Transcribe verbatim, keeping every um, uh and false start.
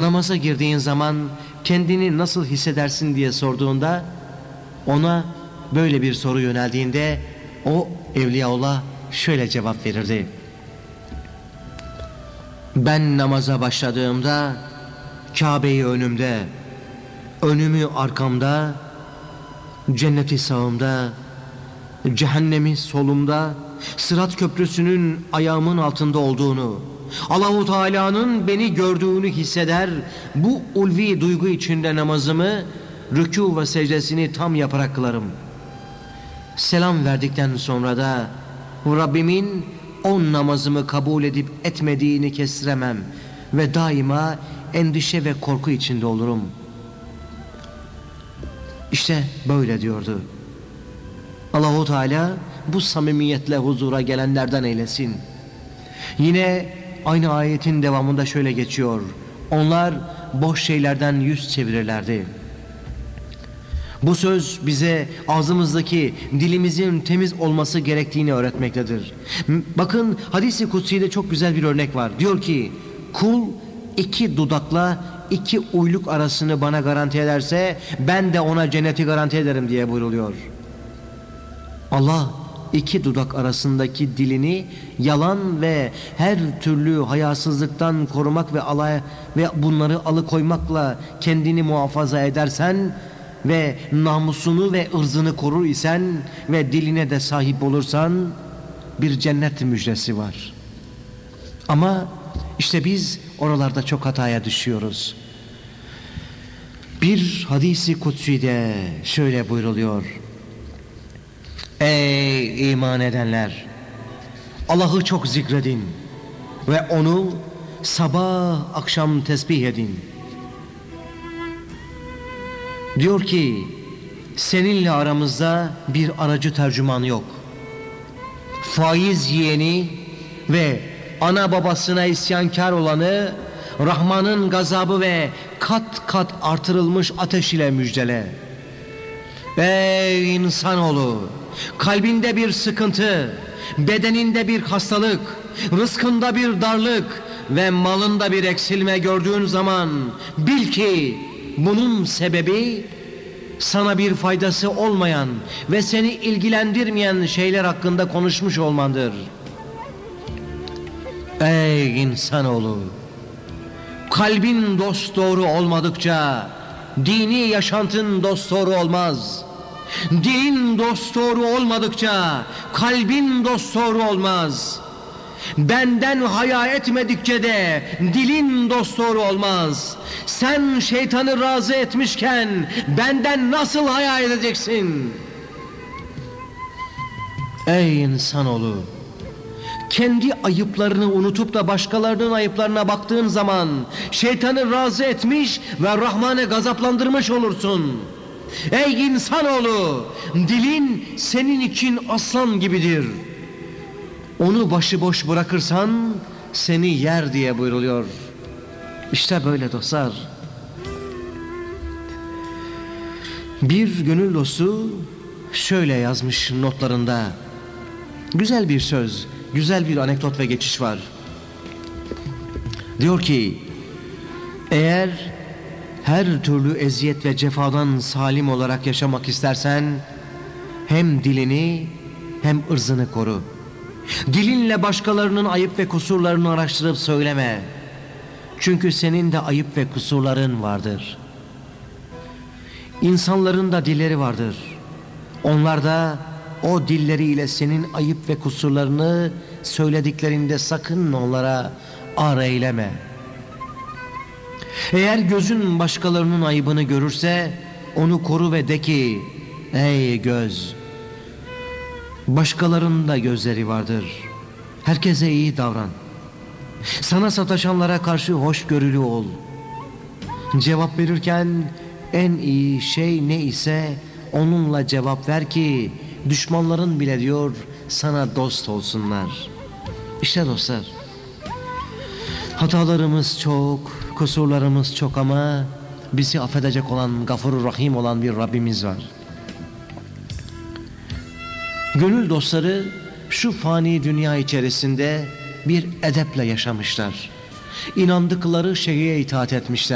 namaza girdiğin zaman kendini nasıl hissedersin diye sorduğunda, ona böyle bir soru yöneldiğinde o Evliyaullah şöyle cevap verirdi: ben namaza başladığımda Kabe'yi önümde, önümü arkamda, cenneti sağımda, cehennemi solumda, Sırat Köprüsü'nün ayağımın altında olduğunu, Allahu Teala'nın beni gördüğünü hisseder, bu ulvi duygu içinde namazımı, rükû ve secdesini tam yaparak kılarım. Selam verdikten sonra da Rabbimin on namazımı kabul edip etmediğini kestiremem ve daima endişe ve korku içinde olurum. İşte böyle diyordu. Allahu Teala bu samimiyetle huzura gelenlerden eylesin. Yine aynı ayetin devamında şöyle geçiyor: onlar boş şeylerden yüz çevirirlerdi. Bu söz bize ağzımızdaki, dilimizin temiz olması gerektiğini öğretmektedir. Bakın, hadis-i kutsi'de çok güzel bir örnek var. Diyor ki, kul iki dudakla iki uyluk arasını bana garanti ederse ben de ona cenneti garanti ederim diye buyruluyor. Allah iki dudak arasındaki dilini yalan ve her türlü hayasızlıktan korumak ve alay ve bunları alıkoymakla kendini muhafaza edersen ve namusunu ve ırzını korur isen ve diline de sahip olursan bir cennet müjdesi var. Ama işte biz oralarda çok hataya düşüyoruz. Bir hadisi kutsi'de şöyle buyruluyor: ey iman edenler, Allah'ı çok zikredin ve onu sabah akşam tesbih edin. Diyor ki, seninle aramızda bir aracı tercüman yok. Faiz yiyeni ve ana babasına isyankar olanı Rahman'ın gazabı ve kat kat artırılmış ateş ile müjdele. Ey insanoğlu, kalbinde bir sıkıntı, bedeninde bir hastalık, rızkında bir darlık ve malında bir eksilme gördüğün zaman bil ki bunun sebebi sana bir faydası olmayan ve seni ilgilendirmeyen şeyler hakkında konuşmuş olmandır. Ey insanoğlu, kalbin dosdoğru olmadıkça dini yaşantın dosdoğru olmaz. Dilin dosdoğru olmadıkça kalbin dosdoğru olmaz. Benden haya etmedikçe de dilin dosdoğru olmaz. Sen şeytanı razı etmişken benden nasıl haya edeceksin? Ey insanoğlu, kendi ayıplarını unutup da başkalarının ayıplarına baktığın zaman şeytanı razı etmiş ve Rahman'ı gazaplandırmış olursun. Ey insanoğlu, dilin senin için aslan gibidir. Onu başıboş bırakırsan seni yer diye buyruluyor. İşte böyle dostlar. Bir gönül dostu şöyle yazmış notlarında. Güzel bir söz, güzel bir anekdot ve geçiş var. Diyor ki, eğer her türlü eziyet ve cefadan salim olarak yaşamak istersen hem dilini hem ırzını koru. Dilinle başkalarının ayıp ve kusurlarını araştırıp söyleme. Çünkü senin de ayıp ve kusurların vardır. İnsanların da dilleri vardır. Onlar da o dilleriyle senin ayıp ve kusurlarını söylediklerinde sakın onlara ar eyleme. Eğer gözün başkalarının ayıbını görürse onu koru ve de ki, ey göz, başkalarının da gözleri vardır. Herkese iyi davran. Sana sataşanlara karşı hoşgörülü ol. Cevap verirken en iyi şey ne ise onunla cevap ver ki düşmanların bile diyor sana dost olsunlar. İşte dostlar, hatalarımız çok, kusurlarımız çok ama bizi affedecek olan, Gafur Rahim olan bir Rabbimiz var. Gönül dostları şu fani dünya içerisinde bir edeple yaşamışlar. İnandıkları şeye itaat etmişler.